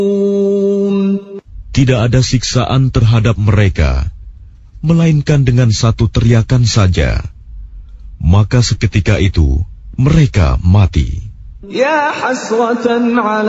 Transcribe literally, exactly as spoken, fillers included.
Tidak ada siksaan terhadap mereka, melainkan dengan satu teriakan saja. Maka seketika itu mereka mati. Ya hasratan ala